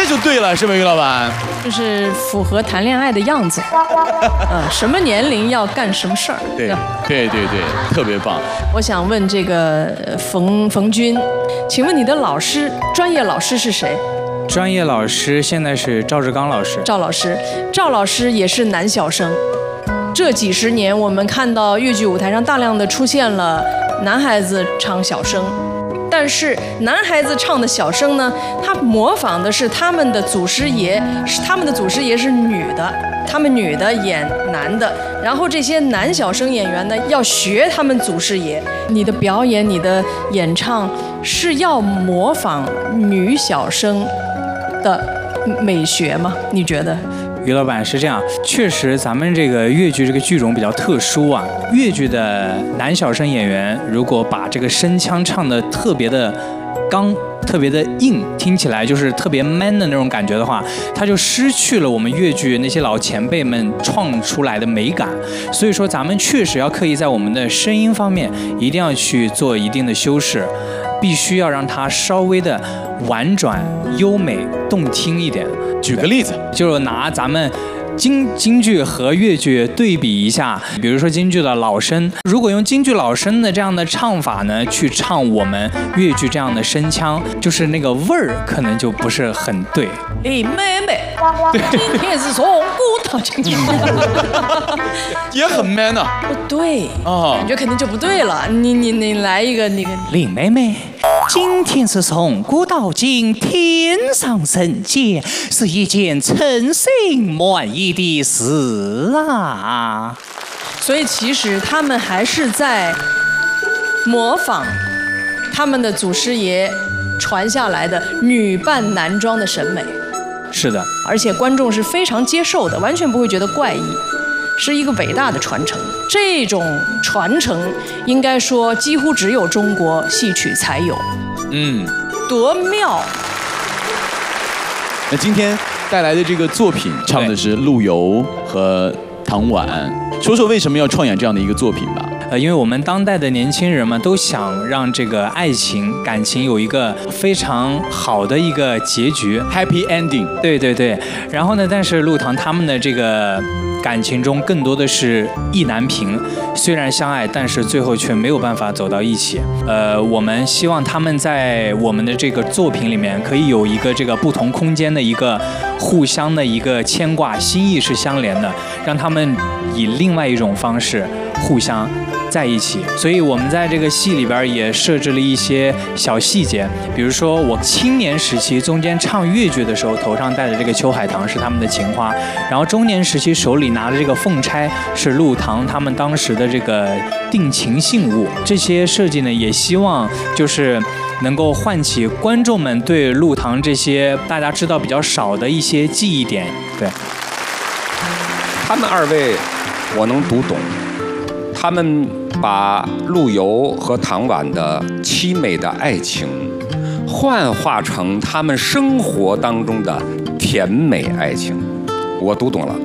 就对了，是吧，于老板？ 就是符合谈恋爱的样子。什么年龄要干什么事儿。 对，特别棒。 我想问这个冯军，请问你的专业老师是谁？ 专业老师现在是赵志刚老师。 赵老师也是男小生。这几十年，我们看到越剧舞台上大量的出现了男孩子唱小生，但是男孩子唱的小生呢，他模仿的是他们的祖师爷，是女的，他们女的演男的，然后这些男小生演员呢要学他们祖师爷。你的表演，你的演唱是要模仿女小生的美学吗？你觉得？ 于老板是这样，确实咱们这个越剧这个剧种比较特殊啊。越剧的男小生演员如果把这个声腔唱得特别的刚、特别的硬，听起来就是特别 man 的那种感觉的话，他就失去了我们越剧那些老前辈们创出来的美感。所以说咱们确实要刻意在我们的声音方面一定要去做一定的修饰，必须要让它稍微的婉转、优美、动听一点。 举个例子， 就是拿咱们京剧和越剧对比一下，比如说京剧的老生，如果用京剧老生的这样的唱法呢，去唱我们越剧这样的声腔，就是那个味儿可能就不是很对。 妹妹，今天是从古到今天， 也很 man 啊。 不对感觉肯定就不对了。你来一个那个林妹妹。今天是从古到今，天上人间，是一件称心满意的事啊！ 所以其实他们还是在模仿他们的祖师爷传下来的女扮男装的审美。 是的， 而且观众是非常接受的，完全不会觉得怪异。是一个伟大的传承，这种传承应该说几乎只有中国戏曲才有。多妙！ 那今天带来的这个作品唱的是陆游和唐婉，说说为什么要创演这样的一个作品吧。 因为我们当代的年轻人嘛，都想让这个爱情、感情有一个非常好的一个结局 ，happy ending。 对。然后呢，但是陆唐他们的这个感情中更多的是意难平，虽然相爱，但是最后却没有办法走到一起。我们希望他们在我们的这个作品里面可以有一个这个不同空间的一个互相的一个牵挂，心意是相连的，让他们以另外一种方式互相在一起。所以我们在这个戏里边也设置了一些小细节，比如说我青年时期中间唱越剧的时候，头上戴的这个秋海棠是他们的情花，然后中年时期手里拿的这个凤钗是陆唐他们当时的这个定情信物。这些设计呢，也希望就是能够唤起观众们对陆唐这些大家知道比较少的一些记忆点。对， 他们二位我能读懂，他们把陆游和唐婉的凄美的爱情幻化成他们生活当中的甜美爱情，我读懂了。